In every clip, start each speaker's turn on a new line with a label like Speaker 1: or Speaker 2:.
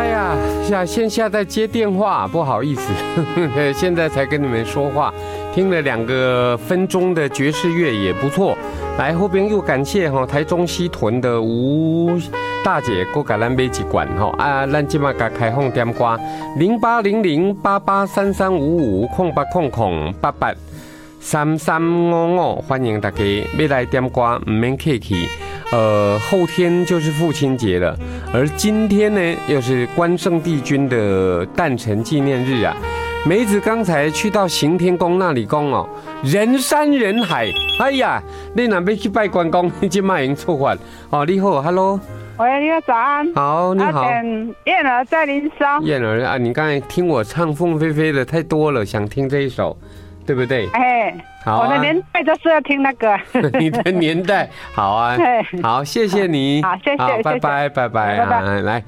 Speaker 1: 哎呀，线下在接电话，不好意思，现在才跟你们说话。听了2个分钟的爵士乐也不错。来，后边又感谢台中西屯的吴大姐，给咱买一罐啊，咱今嘛甲开放点歌08008833550800883355，欢迎大家要来点歌，唔免客气。后天就是父亲节了，而今天呢，又是关圣帝君的诞辰纪念日啊。梅子刚才去到行天宫那里讲人山人海，哎呀，你若要去拜关公，你今麦已经出发你好 ，Hello，
Speaker 2: 喂，你好，早安。
Speaker 1: 好，你好。
Speaker 2: 燕儿在林梢。燕
Speaker 1: 儿啊，你刚才听我唱凤飞飞的太多了，想听这一首，对不对？好啊，
Speaker 2: 我的年代就是要听那个。
Speaker 1: 你的年代好啊，好，谢谢你，
Speaker 2: 好，谢谢，
Speaker 1: 好，拜拜，拜拜啊！来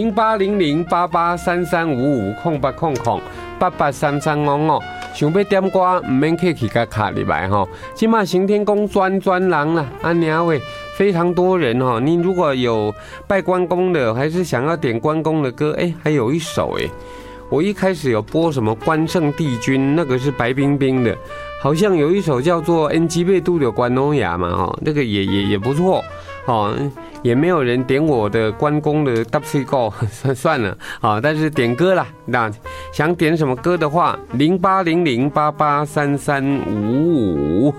Speaker 1: 08008833550800883355，想要点歌唔免客气，甲卡入来今嘛行天宫专人啦，娘喂，非常多人你如果有拜关公的，还是想要点关公的歌，还有一首我一开始有播什么关圣帝君，那个是白冰冰的，好像有一首叫做 NG 贝度的关东雅嘛那个也不错也没有人点我的关公的大水狗，算了但是点歌啦，那想点什么歌的话，0800883355。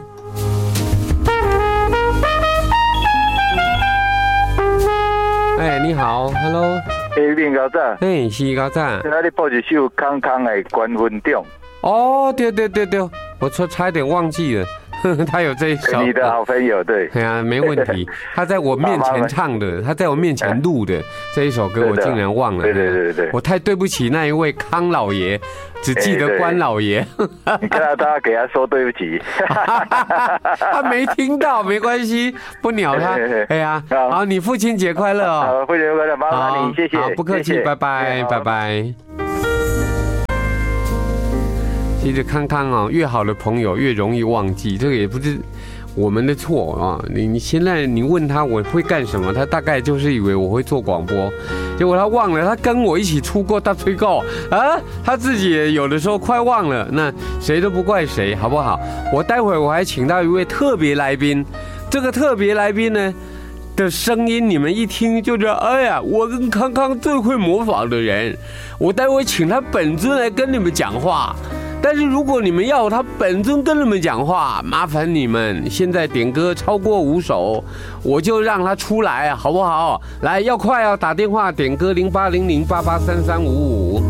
Speaker 1: 你好 ，Hello。
Speaker 3: 练高早，
Speaker 1: 是高早。
Speaker 3: 今仔日播一首康康的《关云长》。
Speaker 1: 对，我差一点忘记了，他有这一首。
Speaker 3: 你的好朋友，对。
Speaker 1: 没问题。他在我面前唱的，他在我面前录的这一首歌，我竟然忘了。
Speaker 3: 对，
Speaker 1: 我太对不起那一位康老爷，只记得关老爷。
Speaker 3: 你看到他给他说对不起。
Speaker 1: 他没听到，没关系，不鸟他。好，你父亲节快乐哦！
Speaker 3: 好，父亲节快乐，麻烦你，谢谢。
Speaker 1: 好，不客气，拜拜，拜拜。其实康康越好的朋友越容易忘记，这个也不是我们的错你现在你问他我会干什么，他大概就是以为我会做广播，结果他忘了，他跟我一起出过大吹告他自己也有的时候快忘了，那谁都不怪谁，好不好？我待会我还请到一位特别来宾，这个特别来宾呢的声音你们一听就知道，哎呀，我跟康康最会模仿的人，我待会请他本尊来跟你们讲话。但是如果你们要他本尊跟你们讲话，麻烦你们现在点歌超过5首，我就让他出来，好不好？来，要快打电话点歌0800883355。